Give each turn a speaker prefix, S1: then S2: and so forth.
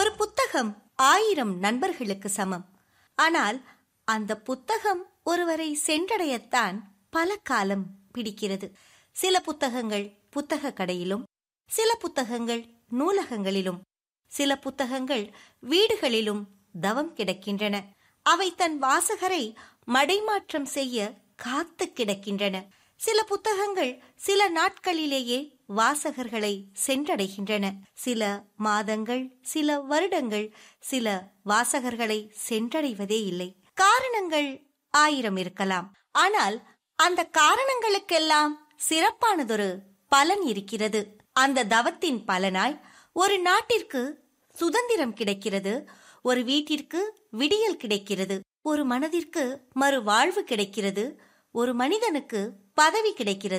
S1: ஒரு புத்தகம் 1000 நண்பர்களுக்கு சமம். ஆனால் அந்த புத்தகம் ஒருவரை சென்றடையத்தான் பல காலம் பிடிக்கிறது. சில புத்தகங்கள் புத்தக கடையிலும், சில புத்தகங்கள் நூலகங்களிலும், சில புத்தகங்கள் வீடுகளிலும் தவம் கிடக்கின்றன. அவை தன் வாசகரை மடைமாற்றம் செய்ய காத்து கிடக்கின்றன. சில புத்தகங்கள் சில நாட்களிலேயே வாசகர்களை சென்றடைகின்றன. சில மாதங்கள், சில வருடங்கள், சில வாசகர்களை சென்றடைவதே இல்லை. காரணங்கள் 1000 இருக்கலாம். ஆனால் அந்த காரணங்களுக்கெல்லாம் சிறப்பானதொரு பலன் இருக்கிறது. அந்த தவத்தின் பலனாய் ஒரு நாட்டிற்கு சுதந்திரம் கிடைக்கிறது, ஒரு வீட்டிற்கு விடியல் கிடைக்கிறது, ஒரு மனதிற்கு மறுவாழ்வு கிடைக்கிறது, ஒரு மனிதனுக்கு பதவி கிடைக்கிறது.